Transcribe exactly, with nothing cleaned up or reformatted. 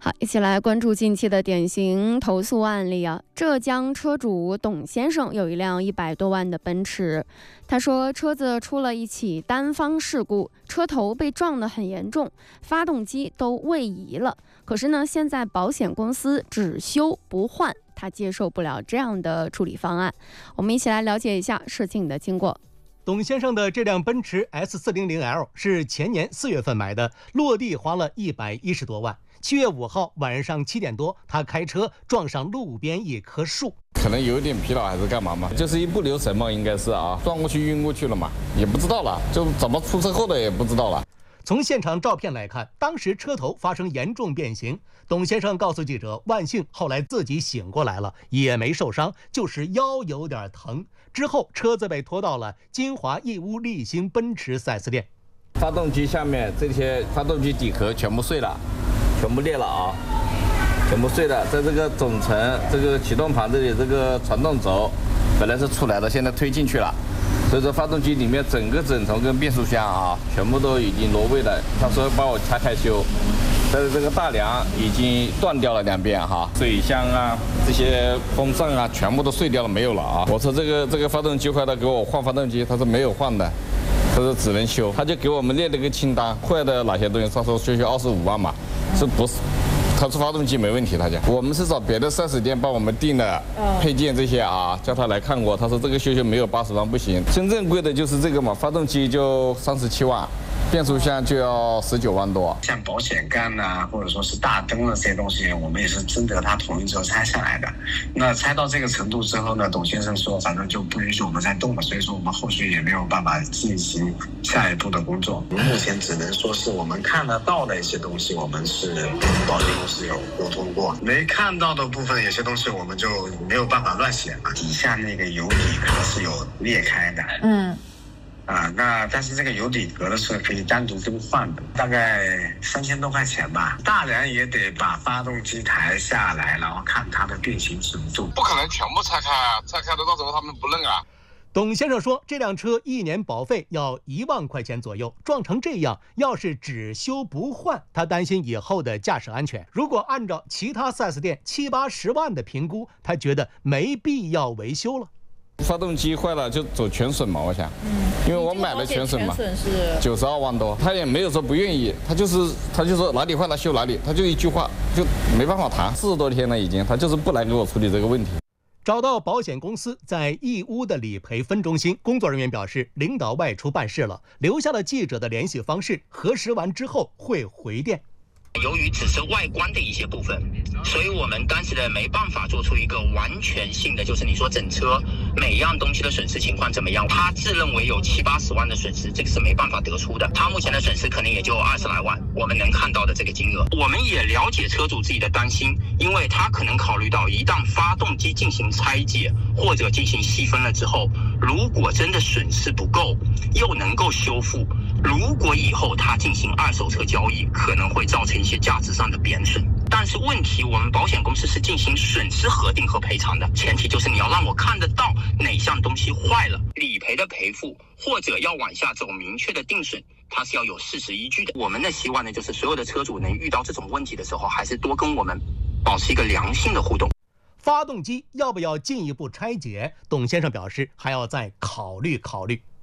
好，一起来关注近期的典型投诉案例啊。浙江车主董先生有一辆一百多万的奔驰，他说车子出了一起单方事故，车头被撞得很严重，发动机都位移了。可是呢，现在保险公司只修不换，他接受不了这样的处理方案。我们一起来了解一下事情的经过。 董先生的这辆奔驰 S 四零零 L 是前年四月份买的，落地花了一百一十多万。七月五号晚上七点多，他开车撞上路边一棵树， 可能有点疲劳还是干嘛嘛，就是一不留神嘛，应该是啊，撞过去晕过去了嘛，也不知道了，就怎么出车祸的也不知道了。 从现场照片来看，当时车头发生严重变形。董先生告诉记者，万幸后来自己醒过来了，也没受伤，就是腰有点疼。之后车子被拖到了金华义乌立新奔驰 四 S 店。 发动机下面这些发动机底壳全部碎了，全部裂了啊，全部碎了。在这个总成这个启动盘这里，这个传动轴本来是出来的，现在推进去了。所以说发动机里面整个枕头跟变速箱啊，全部都已经挪位了。他说帮我拆开修，但是这个大梁已经断掉了两边哈，水箱啊这些风扇啊全部都碎掉了，没有了啊。我说这个这个发动机坏了，给我换发动机，他说没有换的，他说只能修，他就给我们列了个清单，坏的哪些东西，他说修修二十五万嘛，是不是？他说发动机没问题，他讲我们是找别的 四 S 店帮我们订的配件这些啊，叫他来看过，他说这个修修没有八十万不行，真正贵的就是这个嘛，发动机就三十七万。变速箱就要十九万多， 像保险杠啊，或者说是大灯的这些东西，我们也是征得他同意之后拆下来的。那拆到这个程度之后呢，董先生说反正就不允许我们再动了，所以说我们后续也没有办法进行下一步的工作。目前只能说是我们看得到的一些东西，我们是保险公司有沟通过，没看到的部分有些东西我们就没有办法乱写了。底下那个油底可能是有裂开的，嗯。啊，那但是这个油底壳的是可以单独更换的，大概三千多块钱吧。大梁也得把发动机抬下来，然后看它的变形程度。 不可能全部拆开啊，拆开的到时候他们不认啊。 董先生说，这辆车一年保费要一万块钱左右，撞成这样，要是只修不换，他担心以后的驾驶安全。如果按照其他 四 S 店七八十万的评估，他觉得没必要维修了。 发动机坏了就走全损嘛，我想，嗯，因为我买了全损嘛， 全损是九十二万多，他也没有说不愿意，他就是他就说哪里坏了修哪里，他就一句话，就没办法谈，四十多天了已经，他就是不来给我处理这个问题。 找到保险公司在义乌的理赔分中心，工作人员表示，领导外出办事了，留下了记者的联系方式，核实完之后会回电。 由于只是外观的一些部分，所以我们当时的没办法做出一个完全性的，就是你说整车每样东西的损失情况怎么样，他自认为有七八十万的损失，这个是没办法得出的。他目前的损失可能也就二十来万，我们能看到的这个金额。我们也了解车主自己的担心，因为他可能考虑到一旦发动机进行拆解或者进行细分了之后，如果真的损失不够，又能够修复，如果以后他进行二手车交易，可能会造成一些价值上的贬损。但是问题，我们保险公司是进行损失核定和赔偿的，前提就是你要让我看得到哪项东西坏了，理赔的赔付或者要往下走明确的定损，它是要有事实依据的。我们的希望呢，就是所有的车主能遇到这种问题的时候，还是多跟我们保持一个良性的互动。 发动机要不要进一步拆解？董先生表示还要再考虑考虑。